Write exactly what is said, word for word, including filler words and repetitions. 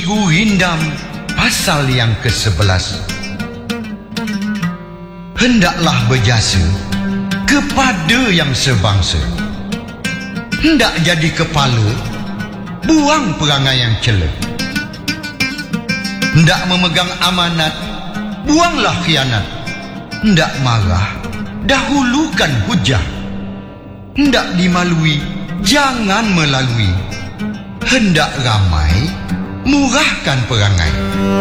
Bunyi gurindam pasal yang kesebelas. Hendaklah berjasa kepada yang sebangsa. Hendak jadi kepala, buang perangai yang cela. Hendak memegang amanat, buanglah khianat. Hendak marah, dahulukan hujah. Hendak dimalui, jangan melalui. Hendak ramai, murahkan perangai.